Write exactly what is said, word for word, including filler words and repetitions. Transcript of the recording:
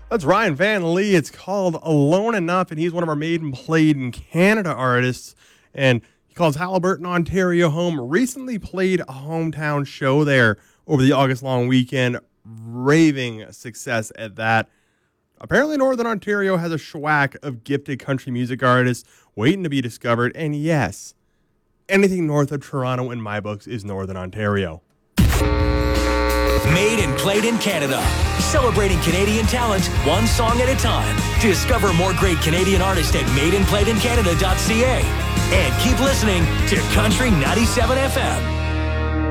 That's Ryan Van Lee. It's called Alone Enough, and he's one of our Made and Played in Canada artists. And he calls Haliburton, Ontario home. Recently played a hometown show there over the August long weekend. Raving success at that. Apparently Northern Ontario has a schwack of gifted country music artists waiting to be discovered. And yes, anything north of Toronto in my books is Northern Ontario. Made and Played in Canada. Celebrating Canadian talent one song at a time. Discover more great Canadian artists at made and played in canada dot c a. And keep listening to Country ninety-seven F M.